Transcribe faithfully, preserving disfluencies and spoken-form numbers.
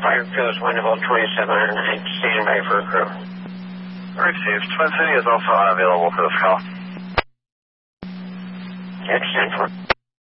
Fire crew is Winterville twenty-seven oh nine, stand by for a crew. Received. Twin City is also unavailable for this call. Excellent.